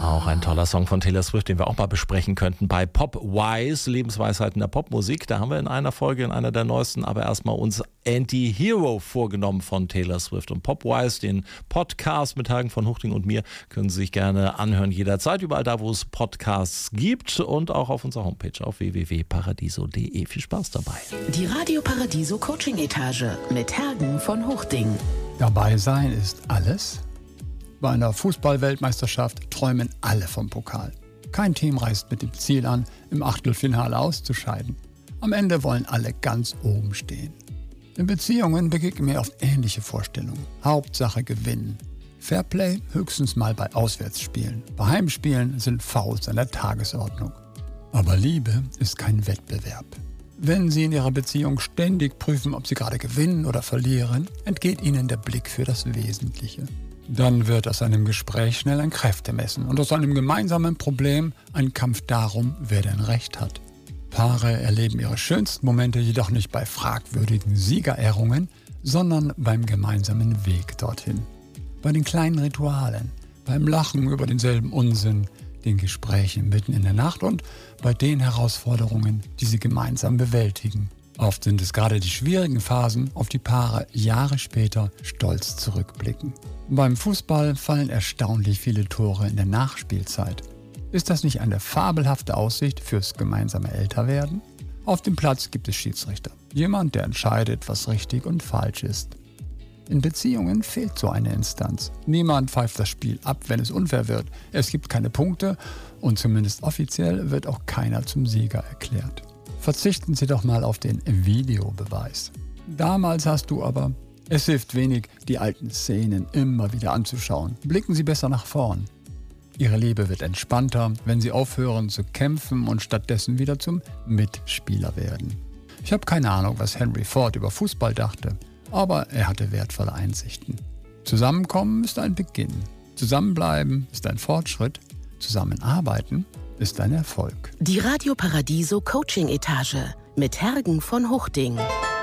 Auch ein toller Song von Taylor Swift, den wir auch mal besprechen könnten bei Popwise, Lebensweisheiten der Popmusik. Da haben wir in einer Folge, in einer der neuesten, aber erstmal uns Anti-Hero vorgenommen von Taylor Swift. Und Popwise, den Podcast mit Hagen von Huchting und mir, können Sie sich gerne anhören jederzeit, überall da, wo es Podcasts gibt und auch auf unserer Homepage auf www.paradiso.de. Viel Spaß dabei. Die Radio Paradiso Coaching Etage mit Hagen von Huchting. Dabei sein ist alles. Bei einer Fußball-Weltmeisterschaft träumen alle vom Pokal. Kein Team reist mit dem Ziel an, im Achtelfinale auszuscheiden. Am Ende wollen alle ganz oben stehen. In Beziehungen begegnen mir oft ähnliche Vorstellungen. Hauptsache gewinnen. Fairplay höchstens mal bei Auswärtsspielen. Bei Heimspielen sind Fouls an der Tagesordnung. Aber Liebe ist kein Wettbewerb. Wenn Sie in Ihrer Beziehung ständig prüfen, ob Sie gerade gewinnen oder verlieren, entgeht Ihnen der Blick für das Wesentliche. Dann wird aus einem Gespräch schnell ein Kräftemessen und aus einem gemeinsamen Problem ein Kampf darum, wer denn Recht hat. Paare erleben ihre schönsten Momente jedoch nicht bei fragwürdigen Siegerehrungen, sondern beim gemeinsamen Weg dorthin. Bei den kleinen Ritualen, beim Lachen über denselben Unsinn, den Gesprächen mitten in der Nacht und bei den Herausforderungen, die sie gemeinsam bewältigen. Oft sind es gerade die schwierigen Phasen, auf die Paare Jahre später stolz zurückblicken. Beim Fußball fallen erstaunlich viele Tore in der Nachspielzeit. Ist das nicht eine fabelhafte Aussicht fürs gemeinsame Älterwerden? Auf dem Platz gibt es Schiedsrichter. Jemand, der entscheidet, was richtig und falsch ist. In Beziehungen fehlt so eine Instanz. Niemand pfeift das Spiel ab, wenn es unfair wird. Es gibt keine Punkte und zumindest offiziell wird auch keiner zum Sieger erklärt. Verzichten Sie doch mal auf den Videobeweis. Damals hast du aber... Es hilft wenig, die alten Szenen immer wieder anzuschauen. Blicken Sie besser nach vorn. Ihre Liebe wird entspannter, wenn Sie aufhören zu kämpfen und stattdessen wieder zum Mitspieler werden. Ich habe keine Ahnung, was Henry Ford über Fußball dachte, aber er hatte wertvolle Einsichten. Zusammenkommen ist ein Beginn. Zusammenbleiben ist ein Fortschritt. Zusammenarbeiten ist ein Erfolg. Die Radio Paradiso Coaching Etage mit Hagen von Huchting.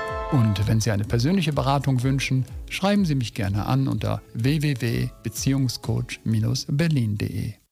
Und wenn Sie eine persönliche Beratung wünschen, schreiben Sie mich gerne an unter www.beziehungscoach-berlin.de.